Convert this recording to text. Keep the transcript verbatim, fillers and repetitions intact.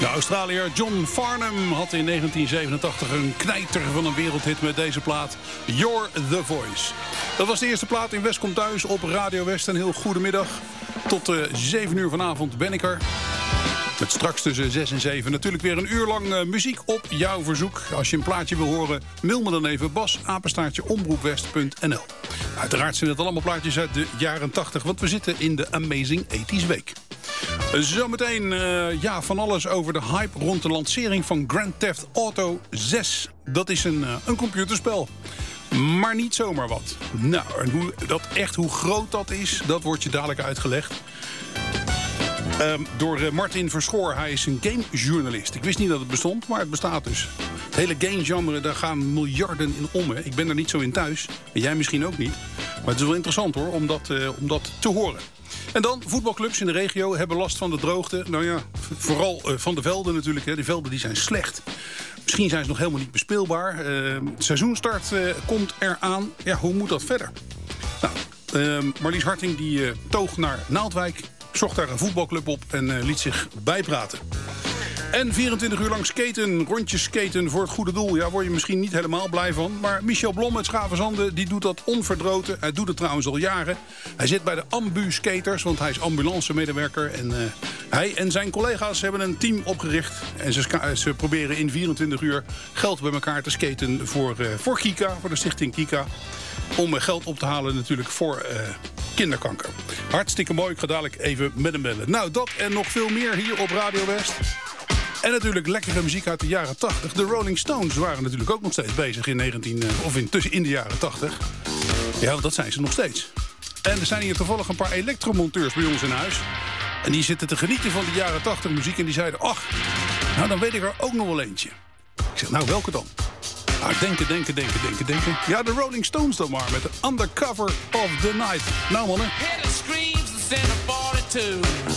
De Australiër John Farnham had in negentien zevenentachtig een knijter van een wereldhit met deze plaat. You're the Voice. Dat was de eerste plaat in West komt thuis op Radio West. Een heel goedemiddag. Tot uh, zeven uur vanavond ben ik er. Met straks tussen zes en zeven natuurlijk weer een uur lang uh, muziek op jouw verzoek. Als je een plaatje wil horen, mail me dan even bas apenstaartje omroepwest punt n l. Uiteraard zijn het allemaal plaatjes uit de jaren tachtig, want we zitten in de Amazing tachtiger Week. Zometeen uh, ja, van alles over de hype rond de lancering van Grand Theft Auto zes. Dat is een, uh, een computerspel. Maar niet zomaar wat. Nou, en hoe, dat echt hoe groot dat is, dat wordt je dadelijk uitgelegd. Um, door uh, Martin Verschoor. Hij is een gamejournalist. Ik wist niet dat het bestond, maar het bestaat dus. Het hele gamegenre, daar gaan miljarden in om. Hè. Ik ben er niet zo in thuis. En jij misschien ook niet. Maar het is wel interessant hoor, om dat, uh, om dat te horen. En dan, voetbalclubs in de regio hebben last van de droogte. Nou ja, vooral uh, van de velden natuurlijk. Hè. Die velden die zijn slecht. Misschien zijn ze nog helemaal niet bespeelbaar. Uh, het seizoenstart uh, komt eraan. Ja, hoe moet dat verder? Nou, uh, Marlies Harting die uh, toog naar Naaldwijk, zocht daar een voetbalclub op en uh, liet zich bijpraten. En vierentwintig uur lang skaten, rondjes skaten voor het goede doel. Ja, word je misschien niet helemaal blij van. Maar Michel Blom uit Schavenzande, die doet dat onverdroten. Hij doet het trouwens al jaren. Hij zit bij de Ambu-skaters, want hij is ambulancemedewerker. En uh, hij en zijn collega's hebben een team opgericht. En ze, ze proberen in vierentwintig uur geld bij elkaar te skaten voor, uh, voor Kika, voor de stichting Kika. Om uh, geld op te halen natuurlijk voor uh, kinderkanker. Hartstikke mooi, ik ga dadelijk even met hem bellen. Nou, dat en nog veel meer hier op Radio West. En natuurlijk lekkere muziek uit de jaren tachtig. De Rolling Stones waren natuurlijk ook nog steeds bezig in negentien of intussen in de jaren tachtig. Ja, dat zijn ze nog steeds. En er zijn hier toevallig een paar elektromonteurs bij ons in huis. En die zitten te genieten van de jaren tachtig muziek. En die zeiden, ach, nou dan weet ik er ook nog wel eentje. Ik zeg, nou welke dan? Nou, denken, denken, denken, denken, denken. Ja, de Rolling Stones dan maar met de Undercover of the Night. Nou mannen.